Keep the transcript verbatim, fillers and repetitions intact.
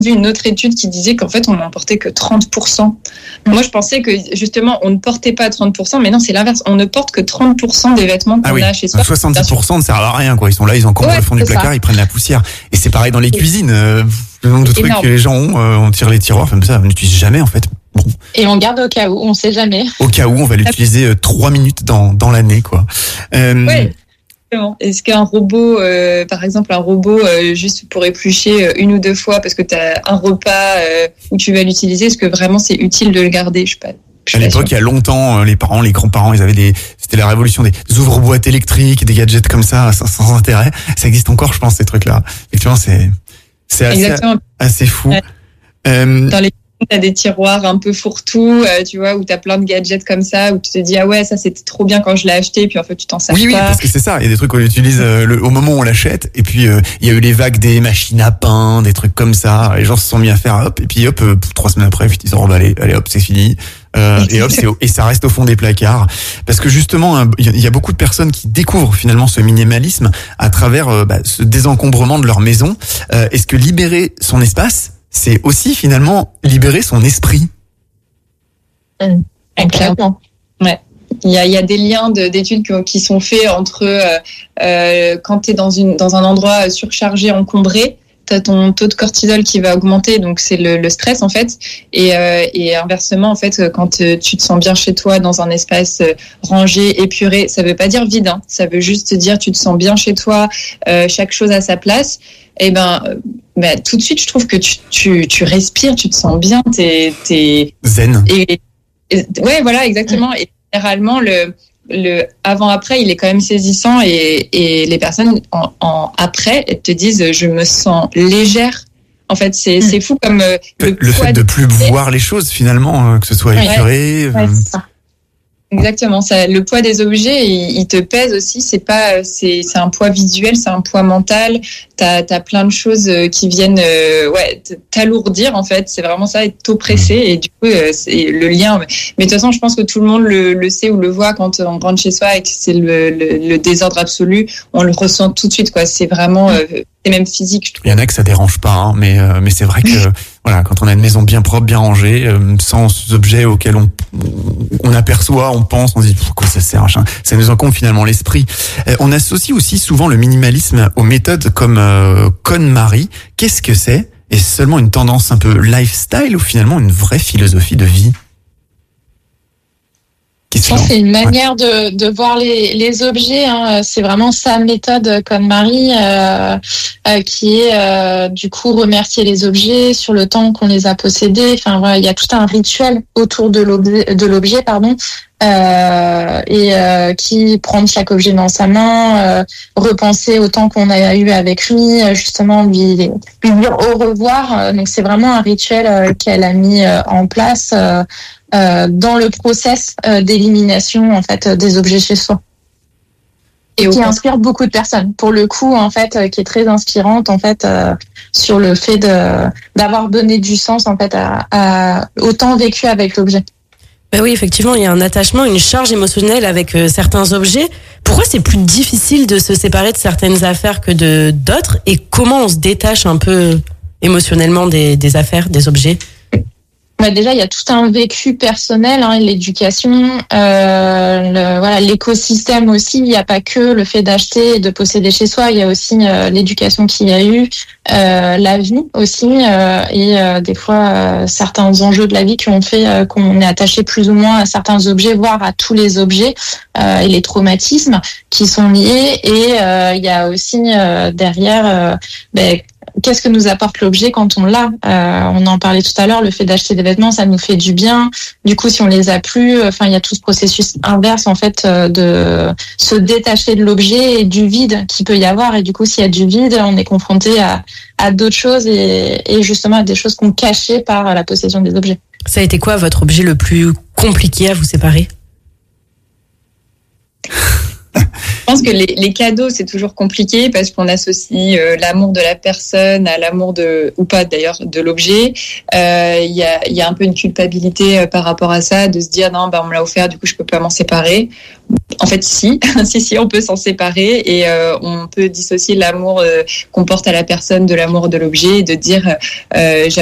vu une autre étude qui disait qu'en fait, on n'en portait que trente pour cent. Moi, je pensais que justement, on ne portait pas trente pour cent, mais non, c'est l'inverse. On ne porte que trente pour cent des vêtements qu'on ah oui. a chez soi. soixante-dix pour cent ne servent à rien, quoi. Ils sont là, ils encombrent ouais, le fond du placard, ça. Ils prennent la poussière. Et c'est pareil dans les cuisines. Euh, le nombre de trucs Énorme. que les gens ont, euh, on tire les tiroirs, enfin ça, on n'utilise jamais en fait. Bon. Et on garde au cas où, on sait jamais. Au cas où, on va l'utiliser euh, trois minutes dans dans l'année, quoi. Euh, ouais. Est-ce qu'un robot, euh, par exemple, un robot euh, juste pour éplucher euh, une ou deux fois parce que tu as un repas euh, où tu vas l'utiliser, est-ce que vraiment c'est utile de le garder? Je sais pas. Je À l'époque, il y a longtemps, les parents, les grands-parents, ils avaient des, c'était la révolution des ouvre-boîtes électriques, des gadgets comme ça, sans, sans intérêt. Ça existe encore, je pense, ces trucs-là. Effectivement, c'est, c'est assez, assez fou. Ouais. Euh, Dans les t'as des tiroirs un peu fourre-tout, euh, tu vois, où t'as plein de gadgets comme ça, où tu te dis ah ouais, ça c'était trop bien quand je l'ai acheté, puis en fait tu t'en sers oui, pas. Oui, parce que c'est ça. Il y a des trucs qu'on utilise euh, le, au moment où on l'achète, et puis euh, il y a eu les vagues des machines à pain, des trucs comme ça. Les gens se sont mis à faire hop, et puis hop, euh, trois semaines après, ils se sont emballés. Allez hop, c'est fini. Euh, et hop, c'est, et ça reste au fond des placards. Parce que justement, il y a beaucoup de personnes qui découvrent finalement ce minimalisme à travers euh, bah, ce désencombrement de leur maison. Euh, est-ce que libérer son espace, c'est aussi finalement libérer son esprit? Mmh. Clairement. Ouais. Il y a, il y a des liens de, d'études qui, qui sont faits entre euh, euh, quand tu es dans, une, dans un endroit surchargé, encombré, tu as ton taux de cortisol qui va augmenter, donc c'est le, le stress en fait. Et, euh, et inversement, en fait, quand tu te sens bien chez toi, dans un espace rangé, épuré, ça veut pas dire vide, hein, ça veut juste dire tu te sens bien chez toi, euh, chaque chose à sa place. Et ben, ben tout de suite, je trouve que tu, tu, tu respires, tu te sens bien, t'es, t'es zen. Et, et ouais, voilà, exactement. Et généralement, le le avant-après, il est quand même saisissant, et, et les personnes en, en après, elles te disent je me sens légère. En fait, c'est mmh. c'est fou comme euh, le, le fait de plus voir les choses finalement, euh, que ce soit épuré. Ouais, ouais, c'est ça. Exactement, ça, le poids des objets, il, il te pèse aussi. C'est pas, c'est, c'est un poids visuel, c'est un poids mental. T'as, t'as plein de choses qui viennent, euh, ouais, t'alourdir en fait. C'est vraiment ça, être t'oppresser. Et du coup, euh, c'est le lien. Mais de toute façon, je pense que tout le monde le, le sait ou le voit quand on rentre chez soi et que c'est le, le, le désordre absolu. On le ressent tout de suite, quoi. C'est vraiment, euh, c'est même physique, je trouve. Il y en a que ça dérange pas, hein, mais euh, mais c'est vrai que voilà, quand on a une maison bien propre, bien rangée, euh, sans objets auxquels on on aperçoit, on pense, on se dit pourquoi ça sert, machin. Ça nous encombre finalement l'esprit. Euh, on associe aussi souvent le minimalisme aux méthodes comme euh, KonMari. Qu'est-ce que c'est? Est-ce seulement une tendance un peu lifestyle ou finalement une vraie philosophie de vie? Je pense que c'est une manière de, de voir les, les objets. Hein. C'est vraiment sa méthode KonMari, euh, euh, qui est euh, du coup remercier les objets sur le temps qu'on les a possédés. Enfin voilà, il y a tout un rituel autour de l'objet, de l'objet, pardon, euh, et euh, qui prend chaque objet dans sa main, euh, repenser au temps qu'on a eu avec lui, justement lui, lui dire au revoir. Donc c'est vraiment un rituel qu'elle a mis en place. Euh, Euh, dans le process euh, d'élimination en fait des objets chez soi, et qui inspire beaucoup de personnes pour le coup en fait, euh, qui est très inspirante en fait euh, sur le fait de d'avoir donné du sens en fait à, à au temps vécu avec l'objet. Ben oui, effectivement, il y a un attachement, une charge émotionnelle avec euh, certains objets. Pourquoi c'est plus difficile de se séparer de certaines affaires que de d'autres, et comment on se détache un peu émotionnellement des, des affaires, des objets? Bah déjà, il y a tout un vécu personnel, hein, l'éducation, euh, le, voilà, l'écosystème aussi. Il n'y a pas que le fait d'acheter et de posséder chez soi. Il y a aussi euh, l'éducation qu'il y a eu, euh, la vie aussi, euh, et euh, des fois euh, certains enjeux de la vie qui ont fait euh, qu'on est attaché plus ou moins à certains objets, voire à tous les objets, euh, et les traumatismes qui sont liés. Et euh, il y a aussi euh, derrière, euh, ben, qu'est-ce que nous apporte l'objet quand on l'a? euh, On en parlait tout à l'heure, le fait d'acheter des vêtements, ça nous fait du bien. Du coup, si on les a plus, enfin, il y a tout ce processus inverse en fait, de se détacher de l'objet et du vide qu'il peut y avoir. Et du coup, s'il y a du vide, on est confronté à, à d'autres choses, et, et justement à des choses qu'on cachait par la possession des objets. Ça a été quoi votre objet le plus compliqué à vous séparer? pense que les, les cadeaux, c'est toujours compliqué parce qu'on associe euh, l'amour de la personne à l'amour de, ou pas d'ailleurs, de l'objet. Il euh, y, a, y a un peu une culpabilité euh, par rapport à ça, de se dire non, bah, on me l'a offert, du coup je peux pas m'en séparer. En fait, si, si, si, on peut s'en séparer et euh, on peut dissocier l'amour euh, qu'on porte à la personne de l'amour de l'objet et de dire euh,